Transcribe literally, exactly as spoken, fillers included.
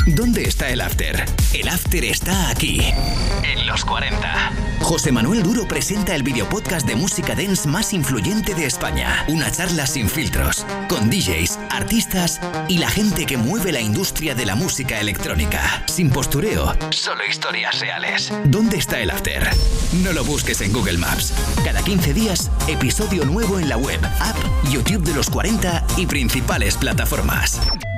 ¿Dónde está el after? El after está aquí, en Los cuarenta. José Manuel Duro presenta el videopodcast de música dance más influyente de España. Una charla sin filtros, con D Js, artistas y la gente que mueve la industria de la música electrónica. Sin postureo, solo historias reales. ¿Dónde está el after? No lo busques en Google Maps. Cada quince días, episodio nuevo en la web, app, YouTube de Los cuarenta y principales plataformas.